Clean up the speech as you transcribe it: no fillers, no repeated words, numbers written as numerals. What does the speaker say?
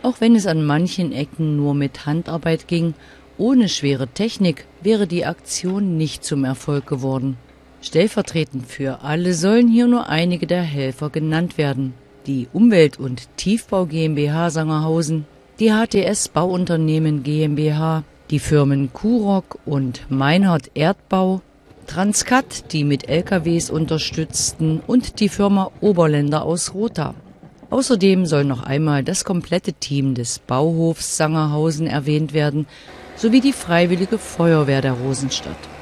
Auch wenn es an manchen Ecken nur mit Handarbeit ging, ohne schwere Technik wäre die Aktion nicht zum Erfolg geworden. Stellvertretend für alle sollen hier nur einige der Helfer genannt werden. Die Umwelt- und Tiefbau GmbH Sangerhausen, die HTS Bauunternehmen GmbH, die Firmen Kurock und Meinhardt Erdbau, Transcat, die mit LKWs unterstützten, und die Firma Oberländer aus Rotha. Außerdem soll noch einmal das komplette Team des Bauhofs Sangerhausen erwähnt werden, sowie die Freiwillige Feuerwehr der Rosenstadt.